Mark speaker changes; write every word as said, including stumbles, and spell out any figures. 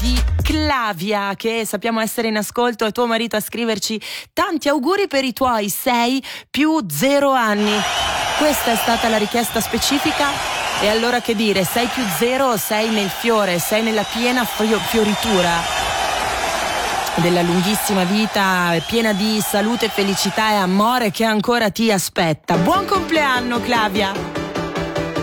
Speaker 1: di Clavia, che sappiamo essere in ascolto, e tuo marito a scriverci tanti auguri per i tuoi sei più zero anni. Questa è stata la richiesta specifica. E allora che dire, sei più zero, sei nel fiore, sei nella piena fioritura della lunghissima vita, piena di salute, felicità e amore che ancora ti aspetta. Buon compleanno, Clavia!